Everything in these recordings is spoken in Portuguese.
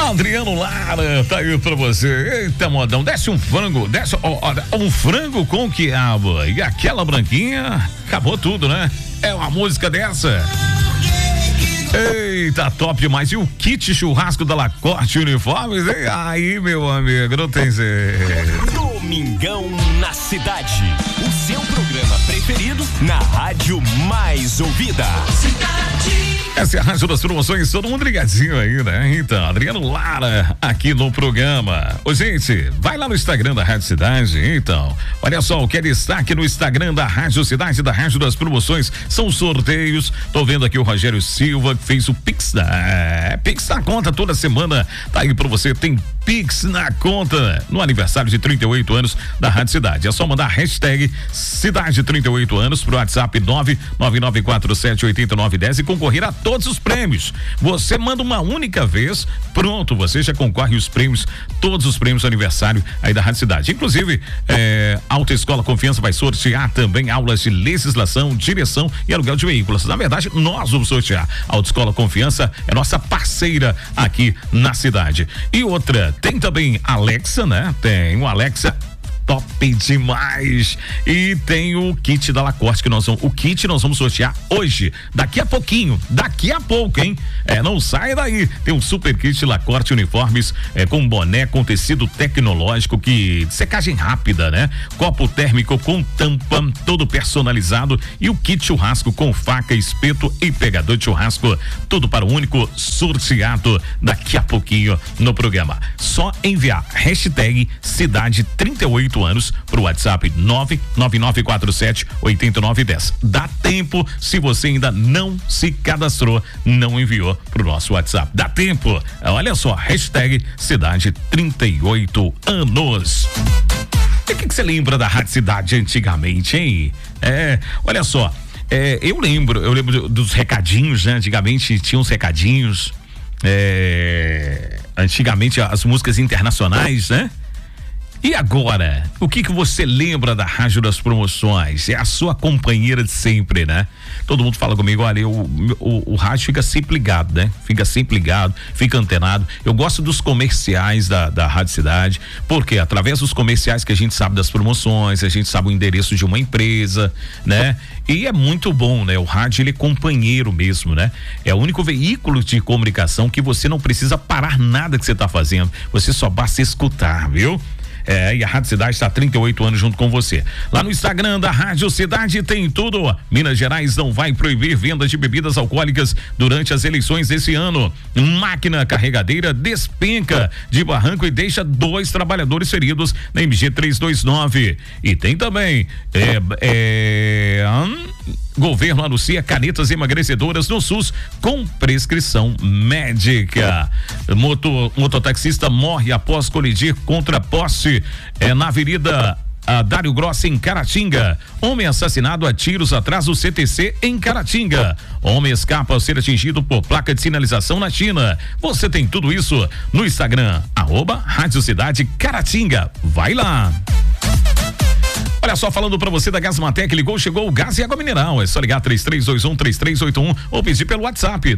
Adriano Lara, tá aí pra você. Eita, modão, desce um frango, um frango com quiabo. E aquela branquinha, acabou tudo, né? É uma música dessa. Eita, top demais. E o kit churrasco da Lacorte Uniformes, hein? Aí, meu amigo, não tem jeito. Domingão na Cidade. O seu programa preferido na rádio mais ouvida. Cidade. Essa é a Rádio das Promoções, todo mundo ligadinho aí, né? Então, Adriano Lara aqui no programa. Ô, gente, vai lá no Instagram da Rádio Cidade, então. Olha só, o que é destaque no Instagram da Rádio Cidade, da Rádio das Promoções, são sorteios. Tô vendo aqui o Rogério Silva, que fez o Pix Pix na conta toda semana. Tá aí pra você, tem Pix na conta no aniversário de 38 anos da Rádio Cidade. É só mandar hashtag Cidade 38 anos pro WhatsApp 999478910 e concorrer a todos os prêmios. Você manda uma única vez, pronto, você já concorre os prêmios, todos os prêmios do aniversário aí da Rádio Cidade. Inclusive, Autoescola Confiança vai sortear também aulas de legislação, direção e aluguel de veículos. Na verdade, nós vamos sortear. A Autoescola Confiança é nossa parceira aqui na cidade. E outra, tem também Alexa, né? Tem o Alexa top demais. E tem o kit da Lacorte que nós vamos sortear hoje, daqui a pouquinho, daqui a pouco, hein? Não sai daí. Tem um super kit Lacorte Uniformes com boné, com tecido tecnológico de secagem rápida, né? Copo térmico com tampa, todo personalizado e o kit churrasco com faca, espeto e pegador de churrasco, tudo para o único sorteado daqui a pouquinho no programa. Só enviar hashtag Cidade 38 anos pro WhatsApp 999478910. Dá tempo, se você ainda não se cadastrou, não enviou pro nosso WhatsApp. Dá tempo. Olha só, hashtag Cidade 38 anos. E o que você lembra da Rádio Cidade antigamente, hein? Olha só, eu lembro dos recadinhos, né? Antigamente tinha uns recadinhos, antigamente as músicas internacionais, né? E agora, o que você lembra da Rádio das Promoções? É a sua companheira de sempre, né? Todo mundo fala comigo, olha, o rádio fica sempre ligado, né? Fica sempre ligado, fica antenado. Eu gosto dos comerciais da Rádio Cidade, porque através dos comerciais que a gente sabe das promoções, a gente sabe o endereço de uma empresa, né? E é muito bom, né? O rádio, ele é companheiro mesmo, né? É o único veículo de comunicação que você não precisa parar nada que você tá fazendo. Você só basta escutar, viu? E a Rádio Cidade está há 38 anos junto com você. Lá no Instagram da Rádio Cidade tem tudo. Minas Gerais não vai proibir vendas de bebidas alcoólicas durante as eleições desse ano. Máquina carregadeira despenca de barranco e deixa 2 trabalhadores feridos na MG 329. E tem também governo anuncia canetas emagrecedoras no SUS com prescrição médica. Mototaxista morre após colidir contra poste na Avenida Dário Grossi, em Caratinga. Homem assassinado a tiros atrás do CTC em Caratinga. Homem escapa ao ser atingido por placa de sinalização na China. Você tem tudo isso no Instagram, @Rádio Cidade Caratinga. Vai lá. Olha só, falando pra você da Gasmatec, ligou, chegou o gás e água mineral. É só ligar 3321-3381 ou pedir pelo WhatsApp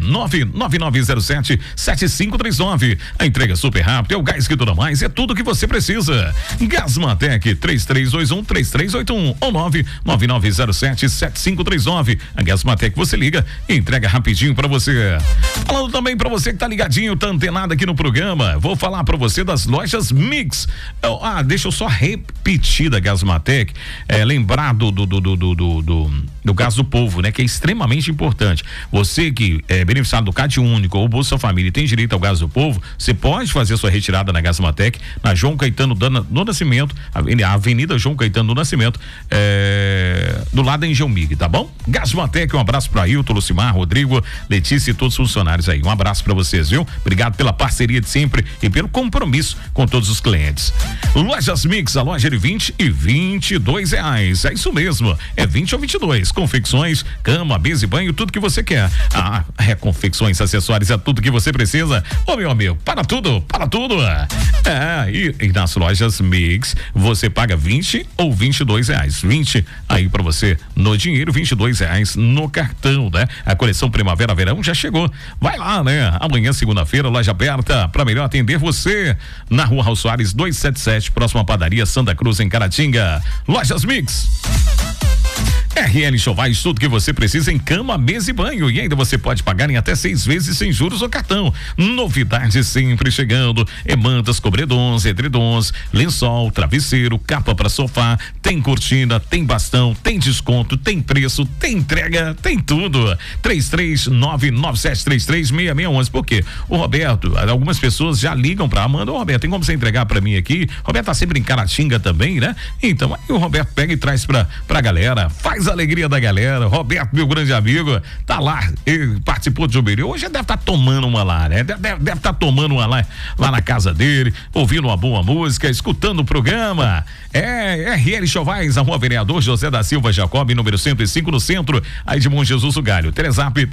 99907-7539. A entrega super rápida, é o gás que dura mais, é tudo que você precisa. Gasmatec 3321-3381 ou 99907-7539. A Gasmatec você liga e entrega rapidinho pra você. Falando também pra você que tá ligadinho, tá antenado aqui no programa, vou falar pra você das lojas Mix. Deixa eu só repetir da Gasmatec. Lembrar do Gás do Povo, né? Que é extremamente importante. Você que é beneficiado do Cade Único ou Bolsa Família e tem direito ao Gás do Povo, você pode fazer a sua retirada na Gasmatec, na João Caetano do Nascimento, a Avenida João Caetano do Nascimento, do lado da Engenho Mig, tá bom? Gasmatec, um abraço pra Ailton, Lucimar, Rodrigo, Letícia e todos os funcionários aí. Um abraço pra vocês, viu? Obrigado pela parceria de sempre e pelo compromisso com todos os clientes. Lojas Mix, a loja de 20 e 22 reais. É isso mesmo, é 20 ou 22. Acessórios, confecções, cama, mesa e banho, tudo que você quer. Confecções, acessórios, é tudo que você precisa. Ô meu amigo, para tudo. E nas lojas Mix, você paga 20 ou R$22. 20 aí pra você no dinheiro, R$22 no cartão, né? A coleção Primavera-Verão já chegou. Vai lá, né? Amanhã, segunda-feira, loja aberta pra melhor atender você na Rua Raul Soares 277, próxima padaria Santa Cruz, em Caratinga. Lojas Mix. RL Chovais, tudo que você precisa em cama, mesa e banho, e ainda você pode pagar em até 6 vezes sem juros ou cartão. Novidades sempre chegando: mantas, cobredons, edredons, lençol, travesseiro, capa para sofá, tem cortina, tem bastão, tem desconto, tem preço, tem entrega, tem tudo. 33997336611. Por quê? O Roberto, algumas pessoas já ligam pra Amanda: ô Roberto, tem como você entregar pra mim aqui? Roberto tá sempre em Caratinga também, né? Então aí o Roberto pega e traz pra galera, faz a alegria da galera. Roberto, meu grande amigo, tá lá, ele participou de Jubiri. Hoje deve estar tomando uma lá, né? Deve estar tomando uma lá na casa dele, ouvindo uma boa música, escutando o programa. RL Chovais, a Rua Vereador José da Silva Jacob, número 105, no centro, aí de Bom Jesus do Galho. Telezap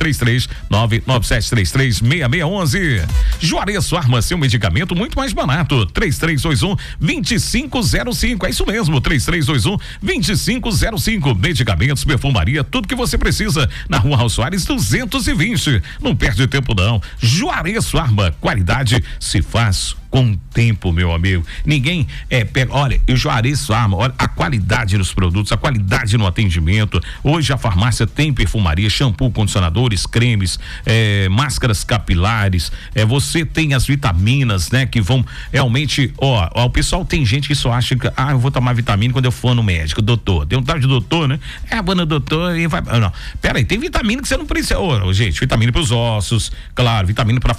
33997336611. Juarez Farma, seu medicamento muito mais barato. 3321-2505. É isso mesmo, 3321-2505. Medicamentos, perfumaria, tudo que você precisa na Rua Raul Soares 220. Não perde tempo não. Juarez Farma, qualidade se faz com o tempo, meu amigo. Ninguém pega. Olha, o Juarez Farma, olha a qualidade dos produtos, a qualidade no atendimento. Hoje a farmácia tem perfumaria, shampoo, condicionadores, cremes, máscaras capilares. Você tem as vitaminas, né? Que vão realmente, o pessoal, tem gente que só acha que eu vou tomar vitamina quando eu for no médico, doutor. Tem um tal de doutor, né? Vou no doutor e vai. Não, pera aí, tem vitamina que você não precisa. Gente, vitamina para os ossos, claro, vitamina para